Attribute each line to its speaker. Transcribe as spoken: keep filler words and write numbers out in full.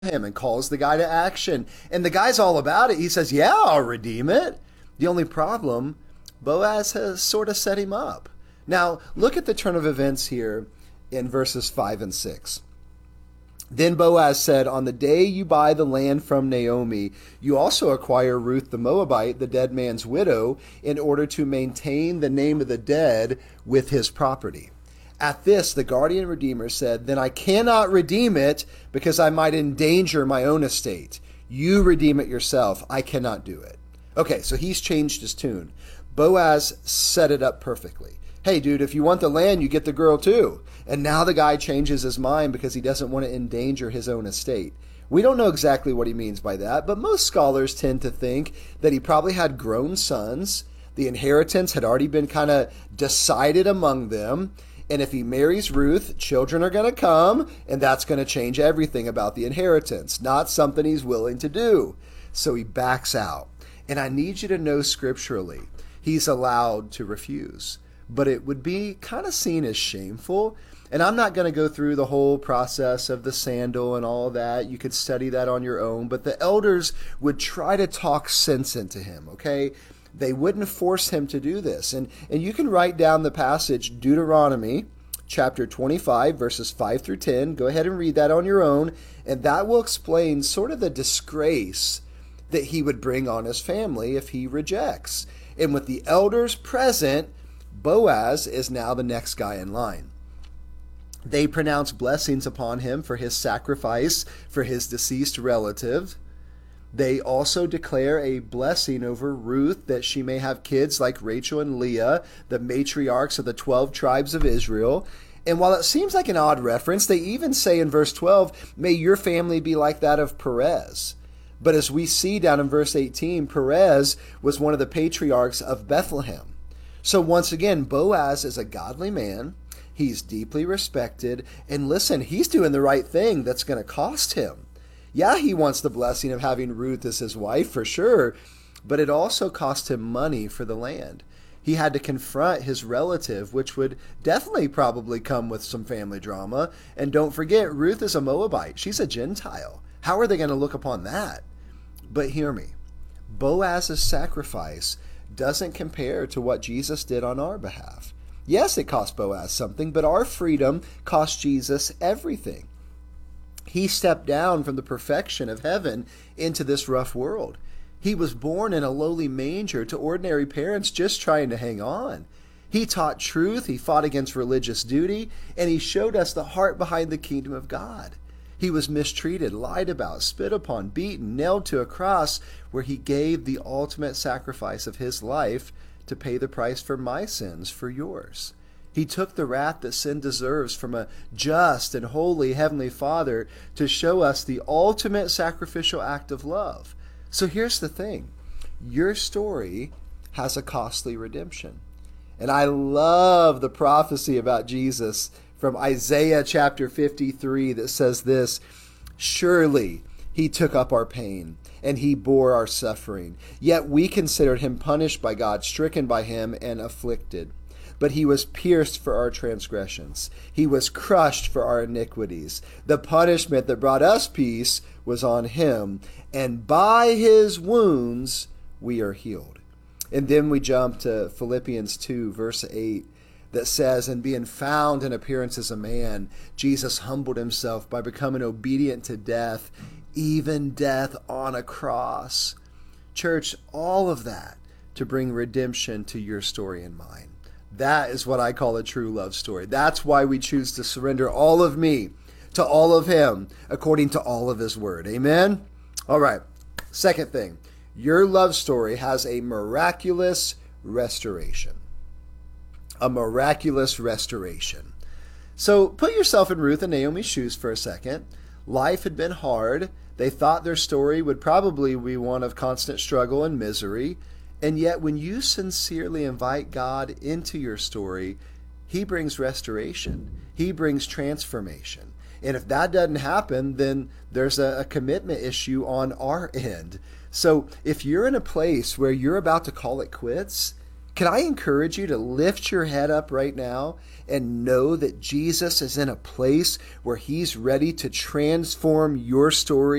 Speaker 1: him and calls the guy to action. And the guy's all about it. He says, yeah, I'll redeem it. The only problem, Boaz has sort of set him up. Now, look at the turn of events here in verses five and six. Then Boaz said, on the day you buy the land from Naomi, you also acquire Ruth the Moabite, the dead man's widow, in order to maintain the name of the dead with his property. At this, the guardian redeemer said, then I cannot redeem it because I might endanger my own estate. You redeem it yourself. I cannot do it. Okay, so he's changed his tune. Boaz set it up perfectly. Hey, dude, if you want the land, you get the girl too. And now the guy changes his mind because he doesn't want to endanger his own estate. We don't know exactly what he means by that, but most scholars tend to think that he probably had grown sons. The inheritance had already been kind of decided among them. And if he marries Ruth, children are going to come, and that's going to change everything about the inheritance. Not something he's willing to do. So he backs out. And I need you to know scripturally, he's allowed to refuse. But it would be kind of seen as shameful. And I'm not going to go through the whole process of the sandal and all that. You could study that on your own. But the elders would try to talk sense into him, okay? They wouldn't force him to do this. And, and you can write down the passage, Deuteronomy chapter twenty-five, verses five through ten. Go ahead and read that on your own. And that will explain sort of the disgrace that he would bring on his family if he rejects. And with the elders present, Boaz is now the next guy in line. They pronounce blessings upon him for his sacrifice for his deceased relative. They also declare a blessing over Ruth that she may have kids like Rachel and Leah, the matriarchs of the twelve tribes of Israel. And while it seems like an odd reference, they even say in verse twelve, may your family be like that of Perez. But as we see down in verse eighteen, Perez was one of the patriarchs of Bethlehem. So once again, Boaz is a godly man. He's deeply respected. And listen, he's doing the right thing that's going to cost him. Yeah, he wants the blessing of having Ruth as his wife for sure, but it also cost him money for the land. He had to confront his relative, which would definitely probably come with some family drama. And don't forget, Ruth is a Moabite. She's a Gentile. How are they going to look upon that? But hear me. Boaz's sacrifice doesn't compare to what Jesus did on our behalf. Yes, it cost Boaz something, but our freedom cost Jesus everything. He stepped down from the perfection of heaven into this rough world. He was born in a lowly manger to ordinary parents just trying to hang on. He taught truth, he fought against religious duty, and he showed us the heart behind the kingdom of God. He was mistreated, lied about, spit upon, beaten, nailed to a cross where he gave the ultimate sacrifice of his life to pay the price for my sins, for yours. He took the wrath that sin deserves from a just and holy Heavenly Father to show us the ultimate sacrificial act of love. So here's the thing. Your story has a costly redemption. And I love the prophecy about Jesus from Isaiah chapter fifty-three that says this, surely he took up our pain and he bore our suffering. Yet we considered him punished by God, stricken by him and afflicted. But he was pierced for our transgressions. He was crushed for our iniquities. The punishment that brought us peace was on him, and by his wounds we are healed. And then we jump to Philippians two, verse eight, that says, and being found in appearance as a man, Jesus humbled himself by becoming obedient to death, even death on a cross. Church, all of that to bring redemption to your story and mine. That is what I call a true love story. That's why we choose to surrender all of me to all of him according to all of his word. Amen? All right. Second thing, your love story has a miraculous restoration. A miraculous restoration. So put yourself in Ruth and Naomi's shoes for a second. Life had been hard. They thought their story would probably be one of constant struggle and misery. And yet when you sincerely invite God into your story, he brings restoration. He brings transformation. And if that doesn't happen, then there's a, a commitment issue on our end. So if you're in a place where you're about to call it quits, Can I encourage you to lift your head up right now and know that Jesus is in a place where he's ready to transform your story